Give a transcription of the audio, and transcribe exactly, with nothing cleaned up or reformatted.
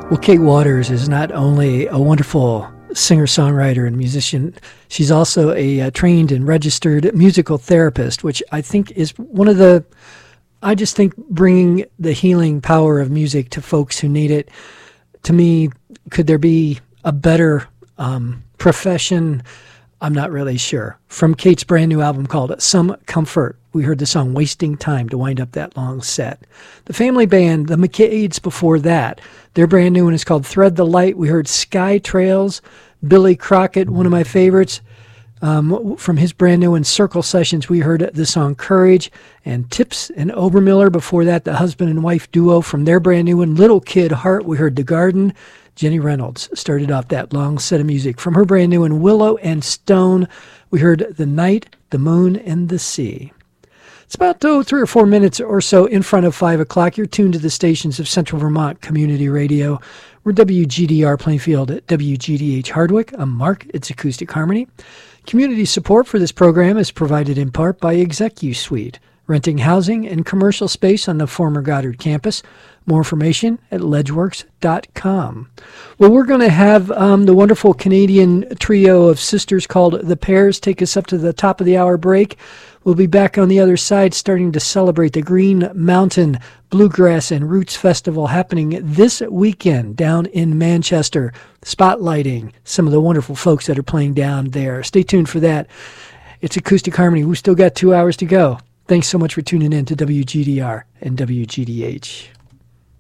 Well, Kate Waters is not only a wonderful singer-songwriter and musician, she's also a, uh trained and registered musical therapist, which I think is one of the, I just think bringing the healing power of music to folks who need it. To me, could there be a better um, profession? I'm not really sure. From Kate's brand new album called Some Comfort, we heard the song Wasting Time to wind up that long set. The family band, the McCades, before that, their brand new one is called Thread the Light. We heard Sky Trails, Billy Crockett, one of my favorites. Um, from his brand new one, Circle Sessions, we heard the song Courage, and Tips and Obermiller. Before that, the husband and wife duo from their brand new one, Little Kid Heart, we heard The Garden. Jenny Reynolds started off that long set of music. From her brand new one, Willow and Stone, we heard The Night, the Moon, and the Sea. It's about oh, three or four minutes or so in front of five o'clock. You're tuned to the stations of Central Vermont Community Radio. We're W G D R Plainfield at W G D H Hardwick. I'm Mark. It's Acoustic Harmony. Community support for this program is provided in part by ExecuSuite, renting housing and commercial space on the former Goddard campus. More information at ledgeworks dot com. Well, we're going to have um, the wonderful Canadian trio of sisters called The Pairs take us up to the top of the hour break. We'll be back on the other side starting to celebrate the Green Mountain Bluegrass and Roots Festival happening this weekend down in Manchester, spotlighting some of the wonderful folks that are playing down there. Stay tuned for that. It's Acoustic Harmony. We've still got two hours to go. Thanks so much for tuning in to W G D R and W G D H.